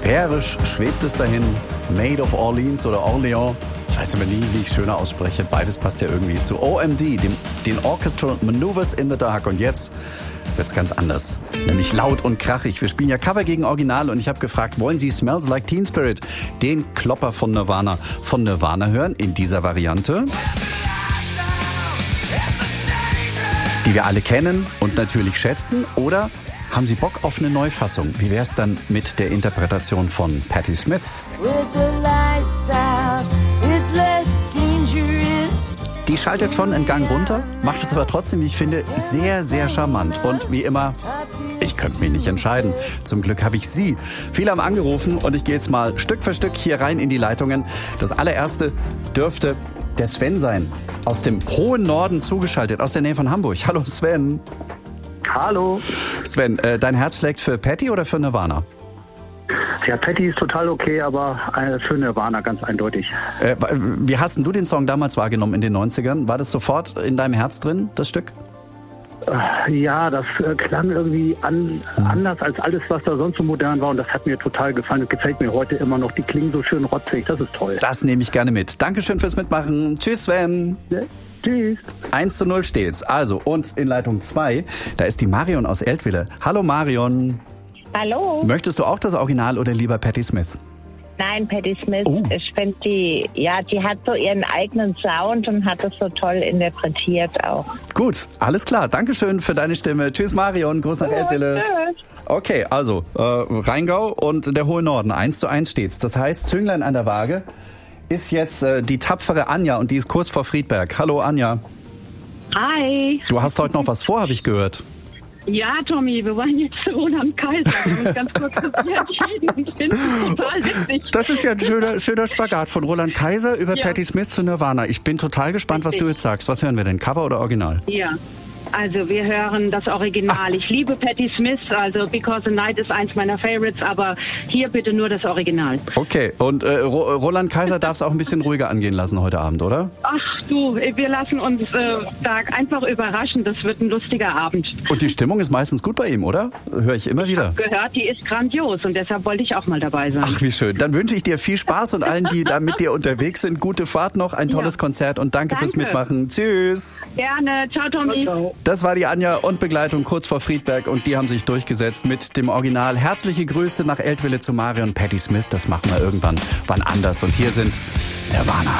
Färisch schwebt es dahin. Made of Orleans oder Orléans. Ich weiß aber nie, wie ich schöner ausspreche. Beides passt ja irgendwie zu OMD, den Orchestral Maneuvers in the Dark. Und jetzt wird's ganz anders. Nämlich laut und krachig. Wir spielen ja Cover gegen Original und ich habe gefragt, wollen Sie Smells Like Teen Spirit, den Klopper von Nirvana hören in dieser Variante, die wir alle kennen und natürlich schätzen, oder haben Sie Bock auf eine Neufassung? Wie wär's dann mit der Interpretation von Patti Smith? Die schaltet schon einen Gang runter, macht es aber trotzdem, wie ich finde, sehr, sehr charmant. Und wie immer, ich könnte mich nicht entscheiden. Zum Glück habe ich Sie. Viele haben angerufen und ich gehe jetzt mal Stück für Stück hier rein in die Leitungen. Das allererste dürfte der Sven sein, aus dem hohen Norden zugeschaltet, aus der Nähe von Hamburg. Hallo Sven. Hallo. Sven, dein Herz schlägt für Patti oder für Nirvana? Ja, Patti ist total okay, aber für Nirvana ganz eindeutig. Wie hast denn du den Song damals wahrgenommen in den 90ern? War das sofort in deinem Herz drin, das Stück? Ja, das klang irgendwie anders als alles, was da sonst so modern war. Und das hat mir total gefallen. Das gefällt mir heute immer noch. Die klingen so schön rotzig. Das ist toll. Das nehme ich gerne mit. Dankeschön fürs Mitmachen. Tschüss, Sven. Ja, tschüss. 1:0 steht's. Also, und in Leitung 2, da ist die Marion aus Eltville. Hallo Marion. Hallo. Möchtest du auch das Original oder lieber Patti Smith? Nein, Patti Smith. Oh. Ich finde die hat so ihren eigenen Sound und hat das so toll interpretiert auch. Gut, alles klar. Dankeschön für deine Stimme. Tschüss Marion, Gruß nach Eltville. Tschüss. Okay, also Rheingau und der hohe Norden. 1:1 steht's. Das heißt, Zünglein an der Waage ist jetzt die tapfere Anja und die ist kurz vor Friedberg. Hallo Anja. Hi. Du hast heute noch was vor, habe ich gehört. Ja, Tommy, wir wollen jetzt zu Roland Kaiser. Wir haben uns ganz kurz entschieden. Ich finde es total witzig. Das ist ja ein schöner Spagat von Roland Kaiser über Patti Smith zu Nirvana. Ich bin total gespannt, was du jetzt sagst. Was hören wir denn? Cover oder Original? Ja. Also wir hören das Original. Ich liebe Patti Smith, also Because the Night ist eins meiner Favorites, aber hier bitte nur das Original. Okay, und Roland Kaiser darf es auch ein bisschen ruhiger angehen lassen heute Abend, oder? Ach du, wir lassen uns da einfach überraschen, das wird ein lustiger Abend. Und die Stimmung ist meistens gut bei ihm, oder? Höre ich immer wieder. Ich habe gehört, die ist grandios und deshalb wollte ich auch mal dabei sein. Ach, wie schön. Dann wünsche ich dir viel Spaß und allen, die da mit dir unterwegs sind, gute Fahrt noch, ein tolles Konzert und danke fürs Mitmachen. Tschüss. Gerne. Ciao, Tommy. Ciao. Das war die Anja und Begleitung kurz vor Friedberg und die haben sich durchgesetzt mit dem Original. Herzliche Grüße nach Eltville zu Marion. Patti Smith, das machen wir irgendwann wann anders. Und hier sind Nirvana.